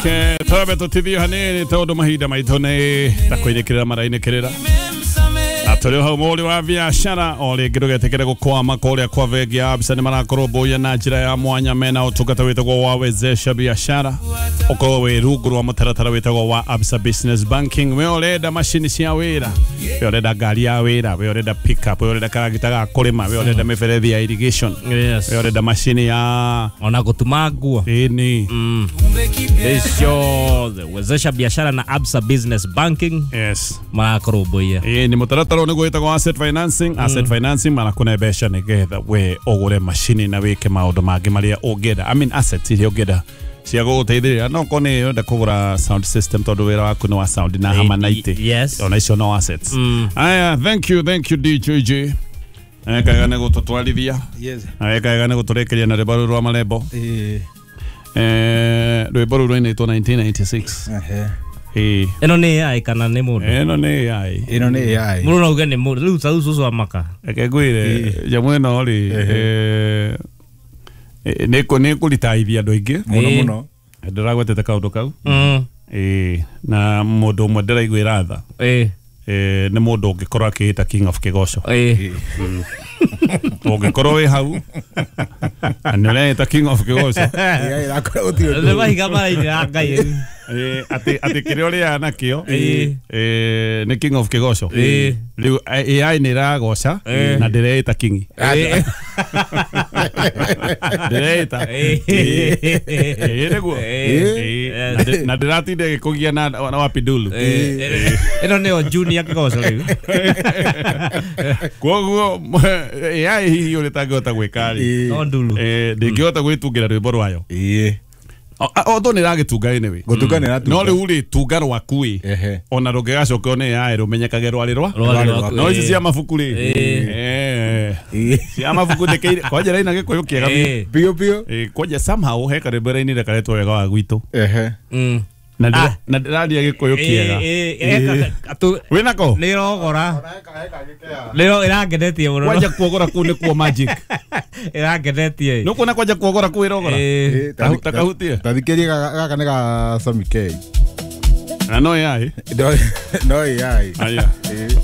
Okay, tobe tutithio hanini tondu mahinda maitho ni takwirikirira marainekirira atore hau muri wa biashara ori ngirugetekere gukwama kuria kwa Vegi Absa ni marakorwo boya na njira ya mwanya mena utungata witagwo wa wezesha biashara uko we rungu rwa mutaratara witagwo wa Absa Business Banking. We orenda machine cia wira, we orenda ngari ya wira, we orenda pickup, we orenda karagita ga kurima, we orenda miberethi ya irrigation, we orenda machine ya ona gutuma nguo ini Isho wezesha biashara na Absa Business Banking. Yes, marakorwo boya ni mutaratara ni gwitagwo asset financing. Asset financing marakũnebesha nigetha we ugure machine na wike maundu mangi maria ungenda. I mean assets iria ungenda cia guteithĩrĩria no kone yonda kugura sound system tondu wira waku ni wa sound na hama naiti. Yes, ona icio no assets. Aya, thank you DJJ. Kaga ne gututwarithia. Yes. Kaga ne guturekeria na rwĩmbo rwa marembo. Rwĩmbo rũu rwainĩtwo 1996. eno ni AI kana ni mundu? Eno ni AI. Eno ni AI. Mundu no uge ni mundu. Riu sausu amaka. Ekegwire jamu eno ri ne kulitaithia andu aingi muno ndiragwetete kaundu kau. Na mundu umwe ndiraiguira tha ni mundu ungikorwo akiita King of Kigoco. Ungikorwo wi hau na nireita King of Kigoco irakorwo gutio ne mahiga marainira Ngai ati kirio ria nakio ni King of Kigoco. Riu AI ni ragoca na ndireita King. Ndireita niguo na ndiratinde gikugia na wapindulu. Eno neo Junior Kigoco riu koguo AI hihi uritangihota gwikari no ndulu ndingihota gwitungira rwimbo rwayo. Otho ni ragitunga anyway gutunga ni ratunga no riu ri tunga rwaku ona rungigacokio ni AI rumenyekage rwari rwa no ici cia mabuku ri cia mabuku ndekeire kwaje raina gikuyu kiega bio kwaje somehow he karemberaini rekaretwo wega wa gwitu na ndiraria gikuyu kiega wina ko ni rogora leo iragedetie muno kwaje kuogora ku ni kuo magic iragedetie no kuna kwaje kuogora ku irogora takahutie tathikerie gaka ni ga Sammy K no AI no AI aya